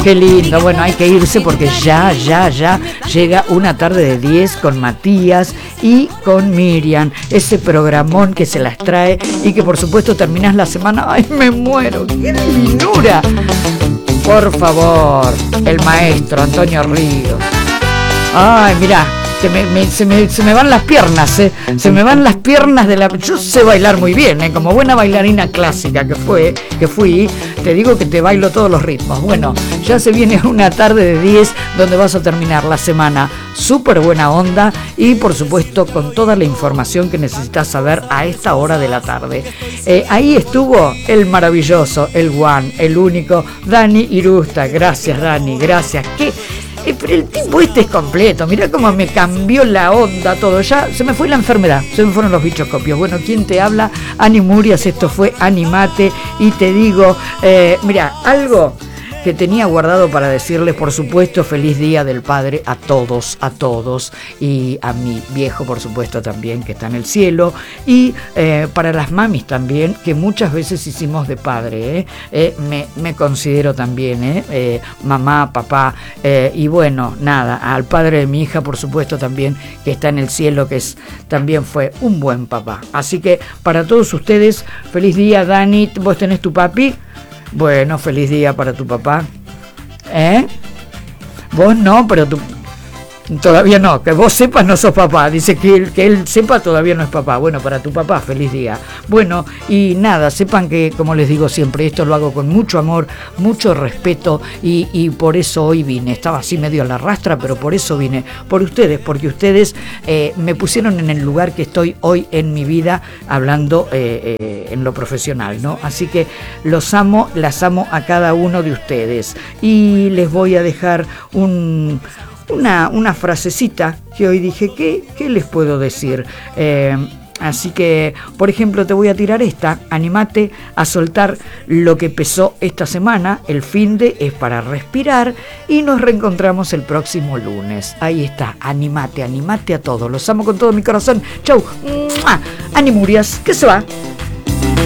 Qué lindo, bueno, hay que irse porque ya llega Una Tarde de 10 con Matías y con Miriam, ese programón que se las trae y que por supuesto terminás la semana, ¡ay, me muero! ¡Qué divinura! Por favor, el maestro Antonio Ríos. Ay, mirá, se me van las piernas, se me van las piernas de la... Yo sé bailar muy bien, como buena bailarina clásica que fui, te digo que te bailo todos los ritmos. Bueno, ya se viene Una Tarde de 10 donde vas a terminar la semana súper buena onda y por supuesto con toda la información que necesitas saber a esta hora de la tarde. Ahí estuvo el maravilloso, el one, el único, Dani Irusta. Gracias, Dani, gracias. Pero el tipo este es completo, mirá cómo me cambió la onda todo, ya se me fue la enfermedad, se me fueron los bichos copios. Bueno, ¿quién te habla? Ani Murias, esto fue Animate y te digo, mirá, algo que tenía guardado para decirles, por supuesto, feliz Día del Padre a todos, y a mi viejo, por supuesto, también, que está en el cielo, y para las mamis también, que muchas veces hicimos de padre, me considero también, mamá, papá, y bueno, nada, al padre de mi hija, por supuesto, también, que está en el cielo, también fue un buen papá. Así que, para todos ustedes, feliz día, Dani. ¿Vos tenés tu papi? Bueno, feliz día para tu papá. Vos no, pero tú todavía no, que vos sepas no sos papá. Dice que él sepa todavía no es papá. Bueno, para tu papá, feliz día. Bueno, y nada, sepan que, como les digo siempre, esto lo hago con mucho amor, mucho respeto y por eso hoy vine. Estaba así medio a la rastra, pero por eso vine. Por ustedes, porque ustedes me pusieron en el lugar que estoy hoy en mi vida, hablando en lo profesional, ¿no? Así que los amo, las amo a cada uno de ustedes. Y les voy a dejar una frasecita que hoy dije, ¿qué les puedo decir? Así que, por ejemplo, te voy a tirar esta: animate a soltar lo que pesó esta semana, el finde es para respirar y nos reencontramos el próximo lunes. Ahí está, animate a todos, los amo con todo mi corazón. Chau, Ani Murias, que se va.